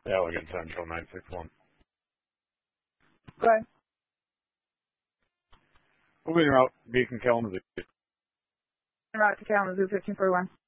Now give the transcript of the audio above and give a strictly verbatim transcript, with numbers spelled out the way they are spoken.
Allegan Central, nine six one. Go ahead. Moving route, Beacon, Kalamazoo. Route to Kalamazoo, fifteen forty-one.